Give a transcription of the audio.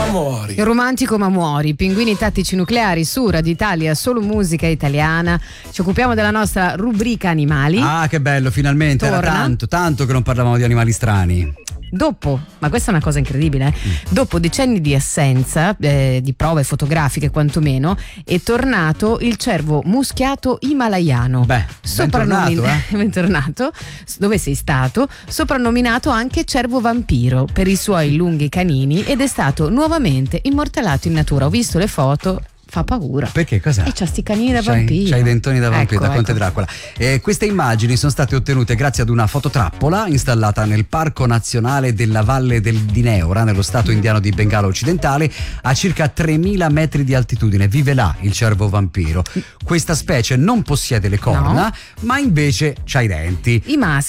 muori. Romantico ma muori. Pinguini tattici nucleari su Radio Italia, solo musica italiana. Ci occupiamo della nostra rubrica animali. Ah, che bello, finalmente. Torna. Era tanto che non parlavamo di animali strani. Dopo, ma questa è una cosa incredibile, dopo decenni di assenza, di prove fotografiche quantomeno, è tornato il cervo muschiato himalayano. Beh, bentornato. Dove sei stato? Soprannominato anche cervo vampiro per i suoi lunghi canini ed è stato nuovamente immortalato in natura. Ho visto le foto. Fa paura. Perché? Cos'è? E c'ha sti canini da vampiro. C'ha i dentoni da vampiro, Ecco, da Conte Dracula. Queste immagini sono state ottenute grazie ad una fototrappola installata nel Parco Nazionale della Valle di Neora, nello stato indiano di Bengala occidentale, a circa 3000 metri di altitudine. Vive là il cervo vampiro. Questa specie non possiede le corna, ma invece c'ha i denti. I maschi